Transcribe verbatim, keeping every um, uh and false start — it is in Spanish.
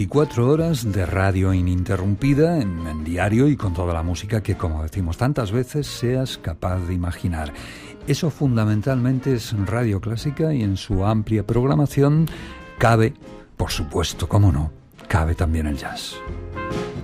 veinticuatro horas de radio ininterrumpida en, en diario y con toda la música que, como decimos tantas veces, seas capaz de imaginar. Eso fundamentalmente es Radio Clásica, y en su amplia programación cabe, por supuesto, cómo no, cabe también el jazz.